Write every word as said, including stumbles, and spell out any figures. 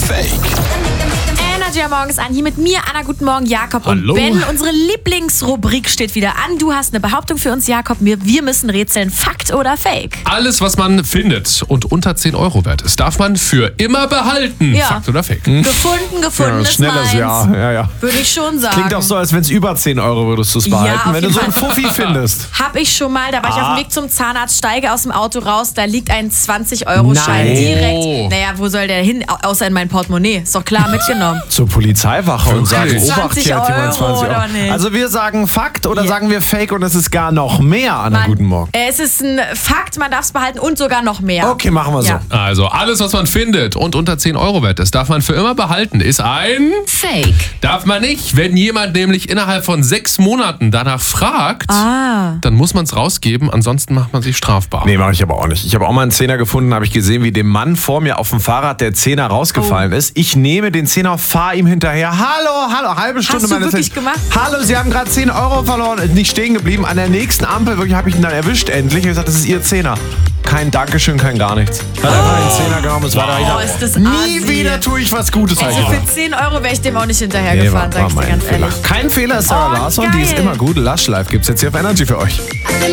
Fake? Energy am Morgens an, hier mit mir, Anna, guten Morgen, Jakob Hallo. und Ben. Unsere Lieblingsrubrik steht wieder an. Du hast eine Behauptung für uns, Jakob. Wir, wir müssen rätseln, Fakt oder Fake? Alles, was man findet und unter zehn Euro wert ist, darf man für immer behalten. Ja. Fakt oder Fake? Gefunden, gefunden Ja, ist schnelles meins. Ja, ja, ja. Würde ich schon sagen. Klingt auch so, als wenn es über zehn Euro würdest du es behalten, auf wenn du jeden so einen Fall. Fuffi findest. Hab ich schon mal, da war ich auf Ah. dem Weg zum Zahnarzt, steige aus dem Auto raus, da liegt ein zwanzig-Euro-Schein Nein. direkt. Oh. Naja, wo soll der hin? Au- Außer in mein Portemonnaie. Ist doch klar mitgenommen. Zur Polizeiwache und sagen, Wirklich? Obacht, zwanzig hier hat jemand Euro zwanzig oder Euro. nicht? Also wir sagen Fakt oder Ja. sagen wir Fake und es ist gar noch mehr, Anna, Mann, guten Morgen. äh, Es ist ein Fakt, man darf es behalten und sogar noch mehr. Okay, machen wir so. Ja. Also, alles, was man findet und unter zehn Euro wert ist, darf man für immer behalten. Ist ein... Fake. Darf man nicht. Wenn jemand nämlich innerhalb von sechs Monaten danach fragt, Ah. dann muss man es rausgeben, ansonsten macht man sich strafbar. Nee, mache ich aber auch nicht. Ich habe auch mal einen Zehner gefunden, habe ich gesehen, wie dem Mann vor mir auf dem Fahrrad der Zehner rausgefallen Oh. ist. Ich nehme den Zehner, fahre ihm hinterher. Hallo, hallo, halbe Stunde. Hast du meine wirklich Zehn- gemacht? Hallo, Sie haben gerade zehn Euro verloren. Nicht stehen geblieben. An der nächsten Ampel wirklich habe ich ihn dann erwischt endlich. Ich habe gesagt, das ist Ihr Zehner. Kein Dankeschön, kein gar nichts. Hat einfach den Zehner genommen. Es war da. Ich Oh, dachte, ist das nie assi. wieder tue ich was Gutes. hab ich Also gesagt. für zehn Euro wäre ich dem auch nicht hinterher Nee, gefahren, war, sag war ich dir mein ganz Fehler. ehrlich. Kein Fehler ist Sarah Oh, Larsson, die ist geil. immer gut. Lush Life gibt's jetzt hier auf Energy für euch.